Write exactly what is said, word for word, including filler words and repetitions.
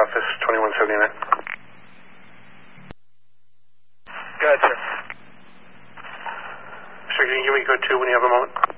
office, twenty-one seventy-nine. Go ahead, sir. Sir, can you give me code two when you have a moment?